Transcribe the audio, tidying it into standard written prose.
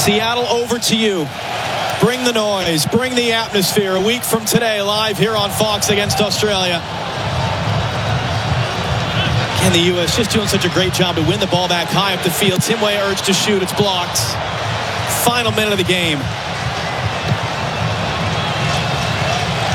Seattle, over to you. Bring the noise, bring the atmosphere. A week from today, live here on Fox against Australia. And the U.S. just doing such a great job to win the ball back high up the field. Tim Weah urged to shoot. It's blocked. Final minute of the game.